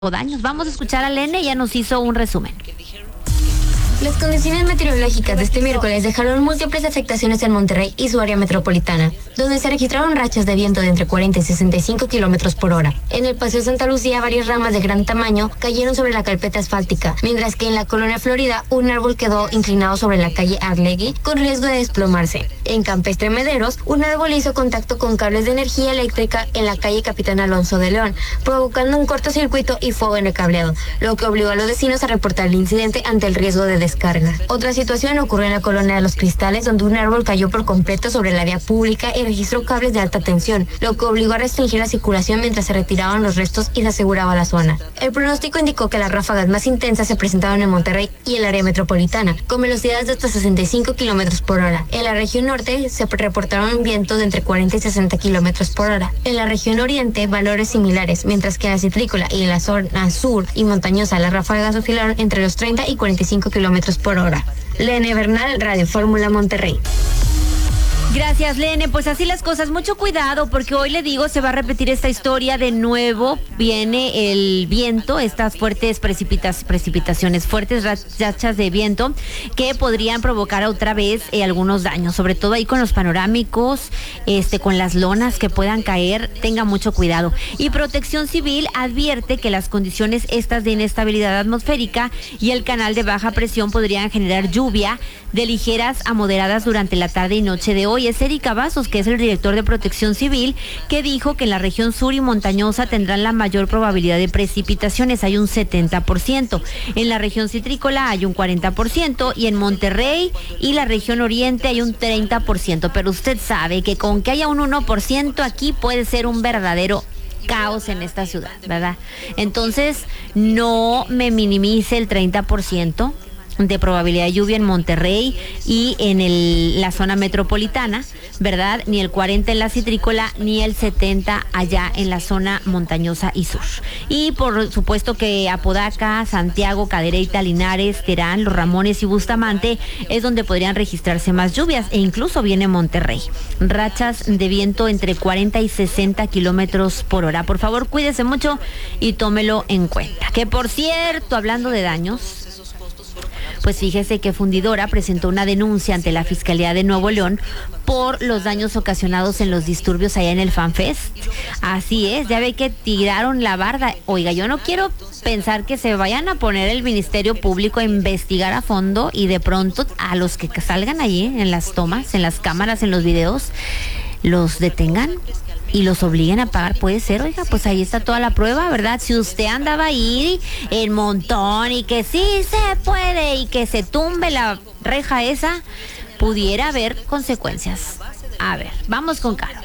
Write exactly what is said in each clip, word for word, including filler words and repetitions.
daños. Vamos a escuchar a Lene, ella nos hizo un resumen. Las condiciones meteorológicas de este miércoles dejaron múltiples afectaciones en Monterrey y su área metropolitana, donde se registraron rachas de viento de entre cuarenta y sesenta y cinco kilómetros por hora. En el Paseo Santa Lucía, varias ramas de gran tamaño cayeron sobre la carpeta asfáltica, mientras que en la Colonia Florida, un árbol quedó inclinado sobre la calle Arlegui con riesgo de desplomarse. En Campestre Mederos, un árbol hizo contacto con cables de energía eléctrica en la calle Capitán Alonso de León, provocando un cortocircuito y fuego en el cableado, lo que obligó a los vecinos a reportar el incidente ante el riesgo de descarga. Otra situación ocurrió en la Colonia de los Cristales, donde un árbol cayó por completo sobre la vía pública y registró cables de alta tensión, lo que obligó a restringir la circulación mientras se retiraban los restos y se aseguraba la zona. El pronóstico indicó que las ráfagas más intensas se presentaron en Monterrey y el área metropolitana, con velocidades de hasta sesenta y cinco kilómetros por hora. En la región norte se reportaron vientos de entre cuarenta y sesenta kilómetros por hora. En la región oriente, valores similares, mientras que en la citrícola y en la zona sur y montañosa las ráfagas oscilaron entre los treinta y cuarenta y cinco kilómetros por hora. Lene Bernal, Radio Fórmula Monterrey. Gracias, Lene. Pues así las cosas. Mucho cuidado, porque hoy le digo, se va a repetir esta historia de nuevo. Viene el viento, estas fuertes precipitas, precipitaciones, fuertes rachas de viento que podrían provocar otra vez eh, algunos daños, sobre todo ahí con los panorámicos, este, con las lonas que puedan caer. Tenga mucho cuidado. Y Protección Civil advierte que las condiciones estas de inestabilidad atmosférica y el canal de baja presión podrían generar lluvia de ligeras a moderadas durante la tarde y noche de hoy. Es Erika Vasos, que es el director de Protección Civil, que dijo que en la región sur y montañosa tendrán la mayor probabilidad de precipitaciones, hay un setenta por ciento. En la región citrícola hay un cuarenta por ciento y en Monterrey y la región oriente hay un treinta por ciento. Pero usted sabe que con que haya un uno por ciento aquí puede ser un verdadero caos en esta ciudad, ¿verdad? Entonces, no me minimice el treinta por ciento de probabilidad de lluvia en Monterrey y en el, la zona metropolitana, ¿verdad? Ni el cuarenta en la citrícola, ni el setenta allá en la zona montañosa y sur. Y por supuesto que Apodaca, Santiago, Cadereyta, Linares, Terán, Los Ramones y Bustamante es donde podrían registrarse más lluvias, e incluso viene Monterrey. Rachas de viento entre cuarenta y sesenta kilómetros por hora. Por favor, cuídese mucho y tómelo en cuenta. Que por cierto, hablando de daños, pues fíjese que Fundidora presentó una denuncia ante la Fiscalía de Nuevo León por los daños ocasionados en los disturbios allá en el FanFest. Así es, ya ve que tiraron la barda. Oiga, yo no quiero pensar que se vayan a poner el Ministerio Público a investigar a fondo y de pronto a los que salgan allí en las tomas, en las cámaras, en los videos, los detengan y los obliguen a pagar. Puede ser, oiga, pues ahí está toda la prueba, ¿verdad? Si usted andaba ahí en montón y que sí se puede y que se tumbe la reja esa, pudiera haber consecuencias. A ver, vamos con Caro.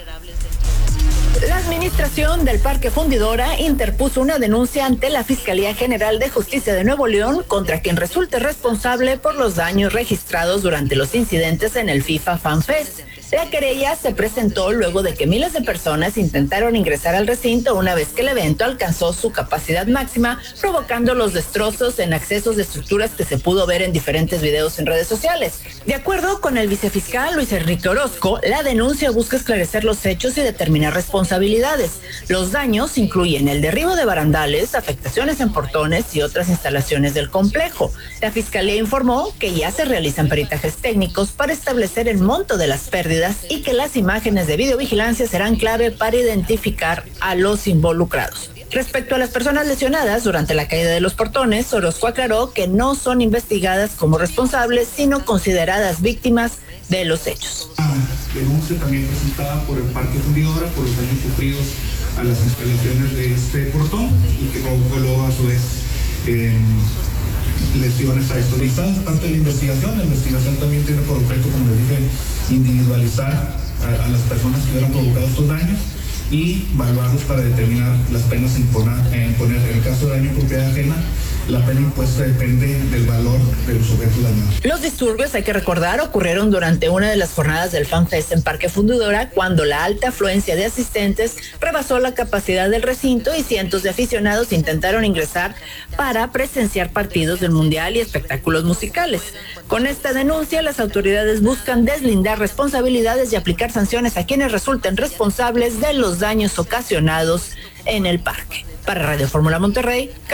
La administración del Parque Fundidora interpuso una denuncia ante la Fiscalía General de Justicia de Nuevo León contra quien resulte responsable por los daños registrados durante los incidentes en el FIFA FanFest. La querella se presentó luego de que miles de personas intentaron ingresar al recinto una vez que el evento alcanzó su capacidad máxima, provocando los destrozos en accesos de estructuras que se pudo ver en diferentes videos en redes sociales. De acuerdo con el vicefiscal Luis Enrique Orozco, la denuncia busca esclarecer los hechos y determinar responsabilidades. Los daños incluyen el derribo de barandales, afectaciones en portones y otras instalaciones del complejo. La fiscalía informó que ya se realizan peritajes técnicos para establecer el monto de las pérdidas y que las imágenes de videovigilancia serán clave para identificar a los involucrados. Respecto a las personas lesionadas durante la caída de los portones, Orozco aclaró que no son investigadas como responsables, sino consideradas víctimas de los hechos. La denuncia también presentada por el Parque Fundidora por los daños sufridos a las instalaciones de este portón y que provocó luego a su vez eh, lesiones a estos listados. Parte de la investigación, la investigación también tiene por objeto, como les dije, individualizar a, a las personas que hubieran provocado estos daños y evaluarlos para determinar las penas a imponer. En el caso de daño en propiedad ajena, la pena impuesta depende del valor de los objetos dañados. Los disturbios, hay que recordar, ocurrieron durante una de las jornadas del FanFest en Parque Fundidora, cuando la alta afluencia de asistentes rebasó la capacidad del recinto y cientos de aficionados intentaron ingresar para presenciar partidos del Mundial y espectáculos musicales. Con esta denuncia, las autoridades buscan deslindar responsabilidades y aplicar sanciones a quienes resulten responsables de los daños ocasionados en el parque. Para Radio Fórmula Monterrey,